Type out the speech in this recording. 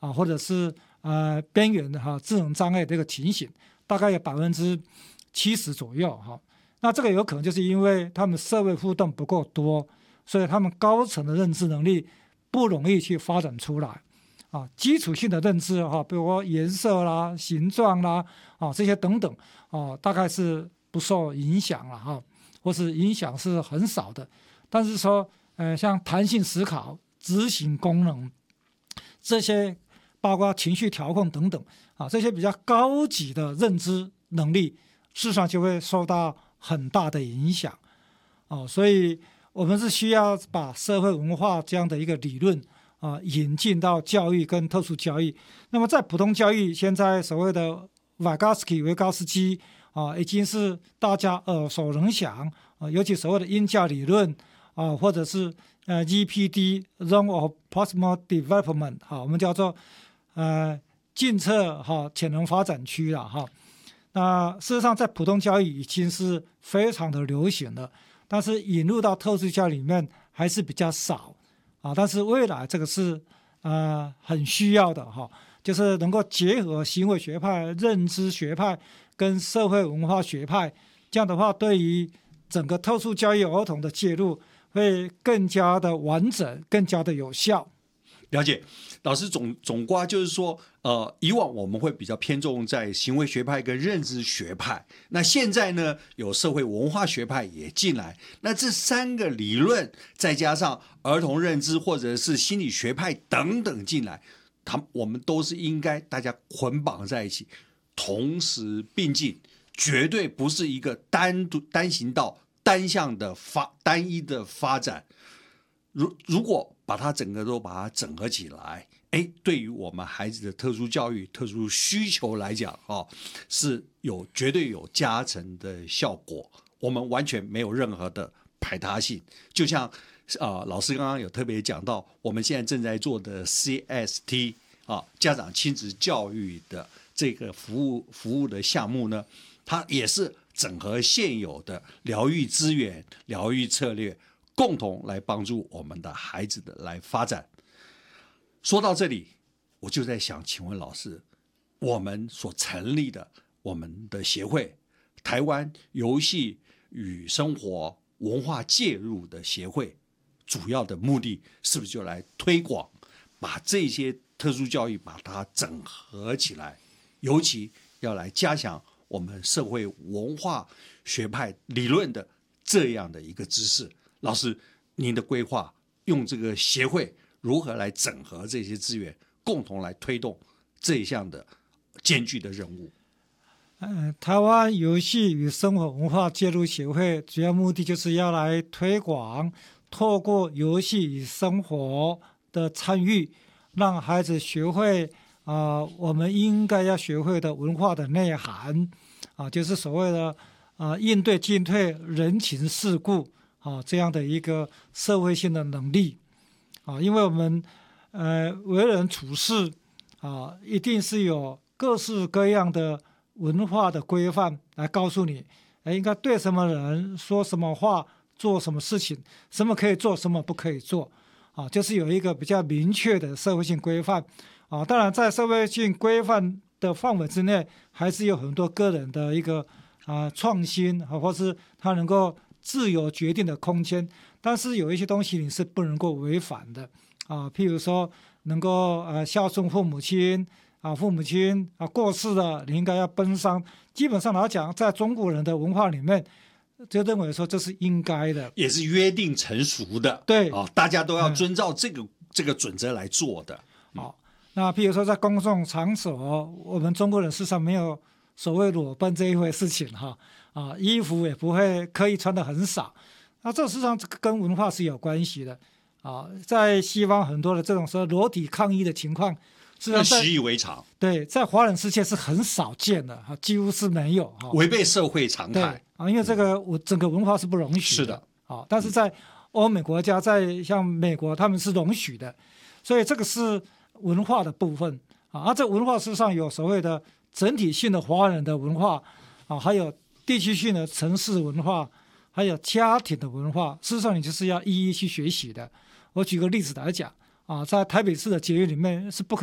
或者是边缘的智能障碍的一个情形，大概有70%左右那这个有可能就是因为他们社会互动不够多，所以他们高层的认知能力不容易去发展出来基础性的认知比如说颜色啦、形状啦这些等等大概是不受影响了或是影响是很少的。但是说像弹性思考、执行功能这些，包括情绪调控等等这些比较高级的认知能力，事实上就会受到很大的影响所以我们是需要把社会文化这样的一个理论引进到教育跟特殊教育。那么在普通教育，现在所谓的维高斯基已经是大家耳熟能详尤其所谓的因教理论或者是GPD Zone of Proximal Development 我们叫做近侧潜能发展区了那事实上在普通教育已经是非常的流行了，但是引入到特殊教育里面还是比较少但是未来这个是很需要的就是能够结合行为学派、认知学派跟社会文化学派，这样的话对于整个特殊教育儿童的介入会更加的完整、更加的有效。 了解，老师总括就是说，以往我们会比较偏重在行为学派跟认知学派，那现在呢，有社会文化学派也进来，那这3个理论再加上儿童认知或者是心理学派等等进来，我们都是应该大家捆绑在一起，同时并进，绝对不是一个单行道、单向的单一的发展。如果把它整个都把它整合起来，对于我们孩子的特殊教育、特殊需求来讲是绝对有加成的效果，我们完全没有任何的排他性。就像老师刚刚有特别讲到，我们现在正在做的 CST 家长亲子教育的这个服务的项目呢，它也是整合现有的疗愈资源、疗愈策略，共同来帮助我们的孩子的来发展。说到这里，我就在想，请问老师，我们所成立的我们的协会台湾游戏与生活文化介入的协会，主要的目的是不是就来推广，把这些特殊教育把它整合起来，尤其要来加强我们社会文化学派理论的这样的一个知识？老师，您的规划用这个协会如何来整合这些资源，共同来推动这一项的艰巨的任务？ 台湾游戏与生活文化介入协会主要目的就是要来推广，透过游戏与生活的参与，让孩子学会我们应该要学会的文化的内涵就是所谓的应对进退、人情世故这样的一个社会性的能力因为我们为人处事一定是有各式各样的文化的规范来告诉你应该对什么人说什么话、做什么事情，什么可以做，什么不可以做就是有一个比较明确的社会性规范当然在社会性规范的范围之内，还是有很多个人的一个创新或是他能够自由决定的空间，但是有一些东西你是不能够违反的譬如说能够孝顺父母亲父母亲过世了，你应该要奔丧。基本上来讲，在中国人的文化里面，就认为说这是应该的， 也是约定成熟的。 对大家都要遵照这个准则来做的。 那譬如说在公众场所，我们中国人事实上没有所谓裸奔这一回事情衣服也不会刻意穿得很少，这事实上跟文化是有关系的在西方很多的这种说裸体抗议的情况，事实上习以为常。 对，在华人世界是很少见的几乎是没有违背社会常态因为这个整个文化是不容许的。 是的但是在欧美国家，在像美国，他们是容许的，所以这个是文化的部分这文化事实上有所谓的整体性的华人的文化还有地区性的城市文化，还有家庭的文化，事实上你就是要一一去学习的。我举个例子来讲在台北市的捷运里面是不可